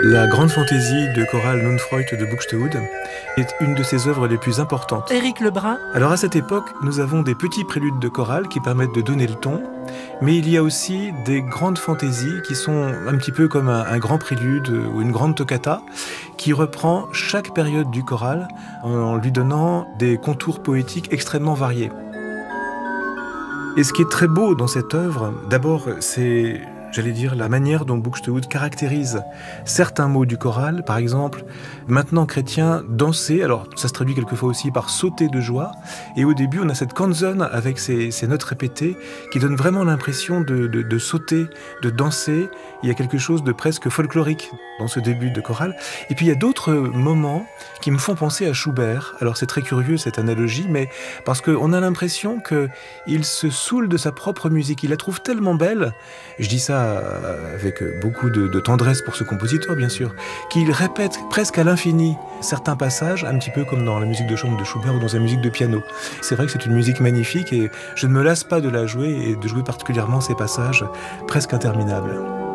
La grande fantaisie de chorale Nunfreud de Buxtehude est une de ses œuvres les plus importantes. Éric Lebrun. Alors à cette époque, nous avons des petits préludes de chorale qui permettent de donner le ton, mais il y a aussi des grandes fantaisies qui sont un petit peu comme un grand prélude ou une grande toccata qui reprend chaque période du choral en lui donnant des contours poétiques extrêmement variés. Et ce qui est très beau dans cette œuvre, d'abord, c'est, j'allais dire, la manière dont Buxtehude caractérise certains mots du choral. Par exemple, maintenant chrétien, danser, alors ça se traduit quelquefois aussi par sauter de joie. Et au début, on a cette canzone avec ces notes répétées qui donnent vraiment l'impression de sauter, de danser. Il y a quelque chose de presque folklorique dans ce début de chorale. Et puis il y a d'autres moments qui me font penser à Schubert. Alors c'est très curieux cette analogie, mais parce qu'on a l'impression qu'il se saoule de sa propre musique. Il la trouve tellement belle, je dis ça avec beaucoup de tendresse pour ce compositeur bien sûr, qu'il répète presque à l'infini certains passages, un petit peu comme dans la musique de chambre de Schubert ou dans la musique de piano. C'est vrai que c'est une musique magnifique et je ne me lasse pas de la jouer et de jouer particulièrement ces passages presque interminables.